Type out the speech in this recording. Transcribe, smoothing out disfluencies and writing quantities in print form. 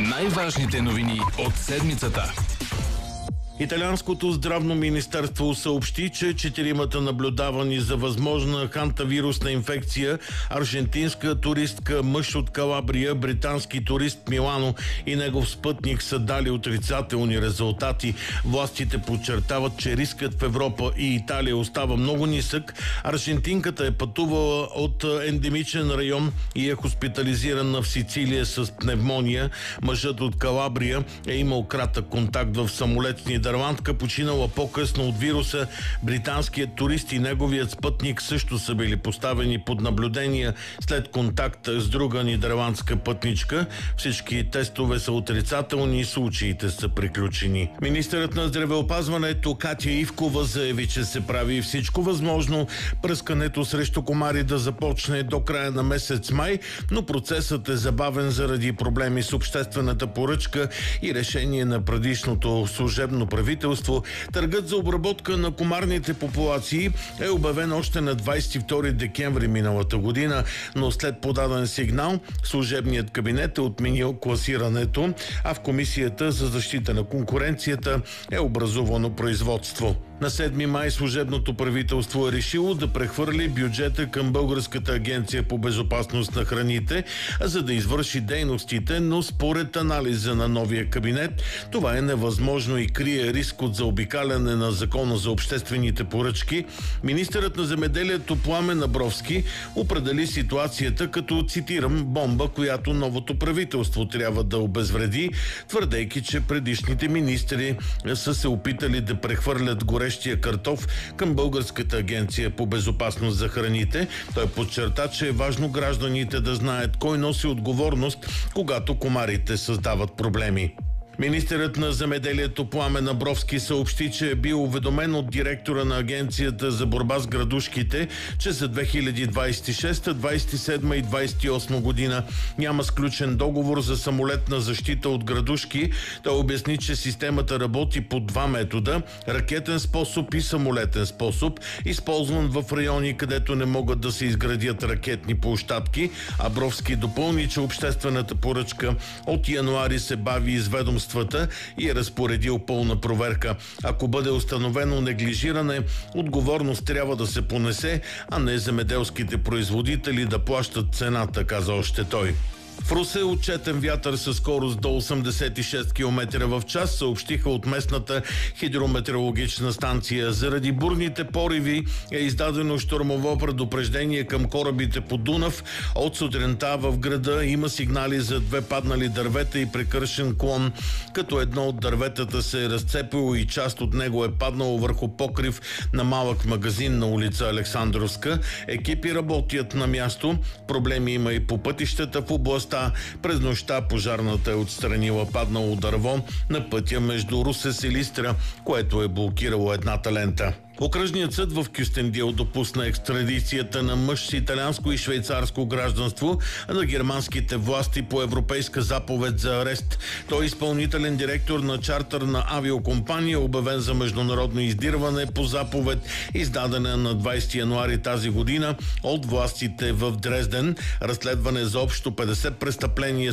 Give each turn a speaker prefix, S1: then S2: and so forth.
S1: Най-важните новини от седмицата.
S2: Италианското здравно министерство съобщи, че 4 наблюдавани за възможна хантавирусна инфекция, аржентинска туристка, мъж от Калабрия, британски турист Милано и негов спътник са дали отрицателни резултати. Властите подчертават, че рискът в Европа и Италия остава много нисък. Аржентинката е пътувала от ендемичен район и е хоспитализирана в Сицилия с пневмония. Мъжът от Калабрия е имал кратък контакт в самолет с нидерландка, починала по-късно от вируса. Британският турист и неговият спътник също са били поставени под наблюдение след контакт с друга нидерландска пътничка. Всички тестове са отрицателни и случаите са приключени. Министърът на здравеопазването Катя Ивкова заяви, че се прави всичко възможно пръскането срещу комари да започне до края на месец май, но процесът е забавен заради проблеми с обществената поръчка и решение на предишното служебно правителство. Търгът за обработка на комарните популации е обявен още на 22 декември миналата година, но след подаден сигнал служебният кабинет е отменил класирането, а в Комисията за защита на конкуренцията е образувано производство. На 7 май служебното правителство е решило да прехвърли бюджета към Българската агенция по безопасност на храните, за да извърши дейностите, но според анализа на новия кабинет това е невъзможно и крие риск от заобикаляне на Закона за обществените поръчки. Министърът на земеделието Пламен Абровски определи ситуацията като, цитирам, бомба, която новото правителство трябва да обезвреди, твърдейки, че предишните министри са се опитали да прехвърлят горещия картоф към Българската агенция по безопасност за храните. Той подчерта, че е важно гражданите да знаят кой носи отговорност, когато комарите създават проблеми. Министърът на земеделието Пламен Абровски съобщи, че е бил уведомен от директора на Агенцията за борба с градушките, че за 2026, 27 и 28 година няма сключен договор за самолетна защита от градушки. Той обясни, че системата работи по два метода – ракетен способ и самолетен способ, използван в райони, където не могат да се изградят ракетни площадки. Абровски допълни, че обществената поръчка от януари се бави изведомство и е разпоредил пълна проверка. Ако бъде установено неглижиране, отговорност трябва да се понесе, а не земеделските производители да плащат цената, каза още той. В Русе отчетен вятър със скорост до 86 км в час, съобщиха от местната хидрометеорологична станция. Заради бурните пориви е издадено щурмово предупреждение към корабите по Дунав. От сутринта в града има сигнали за 2 паднали дървета и прекършен клон, като едно от дърветата се е разцепило и част от него е паднало върху покрив на малък магазин на улица Александровска. Екипи работят на място. Проблеми има и по пътищата в областта. През нощта пожарната е отстранила паднало дърво на пътя между Русе и Силистра, което е блокирало едната лента. Окръжният съд в Кюстендил допусна екстрадицията на мъж с италианско и швейцарско гражданство на германските власти по европейска заповед за арест. Той е изпълнителен директор на чартърна авиокомпания, обявен за международно издирване по заповед, издадена на 20 януари тази година от властите в Дрезден. Разследване за общо 50 престъпления